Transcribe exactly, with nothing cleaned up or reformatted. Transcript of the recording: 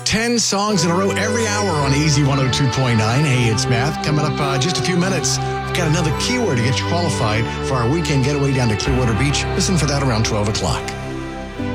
ten songs in a row every hour on Easy one oh two point nine. Hey, it's Matt. Coming up uh, just a few minutes. We've got another keyword to get you qualified for our weekend getaway down to Clearwater Beach. Listen for that around twelve o'clock.